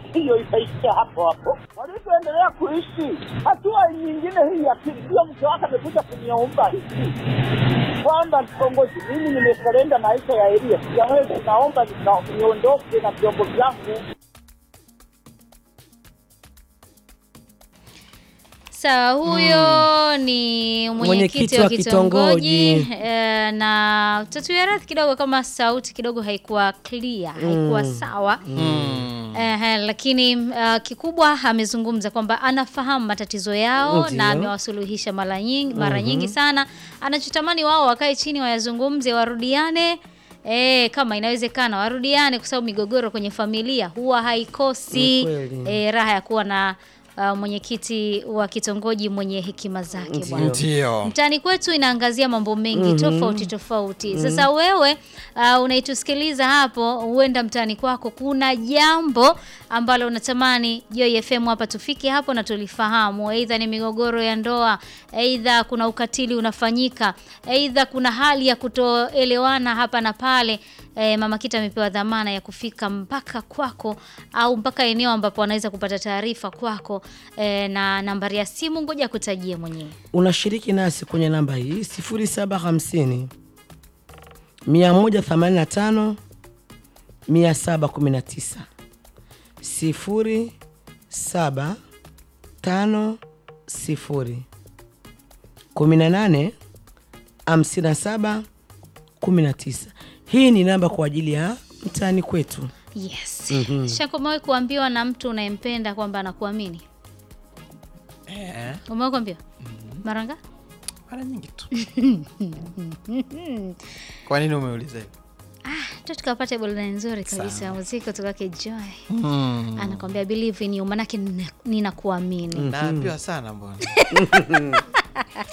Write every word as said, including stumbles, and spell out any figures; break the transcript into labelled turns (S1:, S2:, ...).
S1: hiyo itaishia hapo hapo. Walipoendelea kuishi, hatua nyingine hii ya pili, hiyo mke wake amekuja kuniomba hivi kwamba kitongoji, mimi nimesalenda maisha ya Elia, sijaweza, naomba niondoke na vyombo vyangu.
S2: Sawa, huyo mm. ni mwenyekiti wa kitongoji e, na tatuya radhi kidogo kama sauti kidogo haikuwa clear, mm. haikuwa sawa. Mm. E, lakini uh, kikubwa amezungumza kwamba anafahamu matatizo yao. Ndiyo. Na amewasuluhisha mara nyingi, mara mm-hmm. nyingi sana. Anachotamani wao wakae chini wayazungumze, warudiane. Eh, kama inawezekana warudiane kwa sababu migogoro kwenye familia huwa haikosi. Eh, raha ya kuwa na Uh, mwenyekiti wa kitongoji mwenye hekima zake bwana.
S3: Ndio.
S2: Mtani kwetu inaangazia mambo mengi mm-hmm. tofauti tofauti. Mm-hmm. Sasa wewe uh, unaitusikiliza hapo, huenda mtani kwako kuna jambo ambalo unatamani Joy F M hapa tufike hapo na tulifahamu. Aidha ni migogoro ya ndoa, aidha kuna ukatili unafanyika, aidha kuna hali ya kutoelewana hapa na pale. E, Mama Kita amepewa dhamana ya kufika mpaka kwako au mpaka eneo ambapo anaweza kupata taarifa kwako. E, na nambari ya simu ngoja kutajie mwenyewe.
S4: Unashiriki nasi kwenye namba hii sifuri saba hamsini mia moja themanini na tano mia saba kumi na tisa sifuri saba tano sifuri kumi na nane hamsini na saba kumi na tisa. Hii ni namba kwa ajili ya mtaani kwetu.
S2: Yes. Mm-hmm. Shakomawe kuambiwa na mtu unayempenda kwamba anakuamini?
S3: Eh.
S2: Umewahi kuambiwa? Mm-hmm. Mara ngapi?
S3: Mara nyingi tu. Kwa nini umeuliza hivyo?
S2: Ah, tutukapata burudani nzuri kabisa ya muziki kutoka kwa Joy.
S3: Mm.
S2: Anakuambia believe in you, maana ninakuamini.
S3: Mm-hmm. Na pia sana mbona.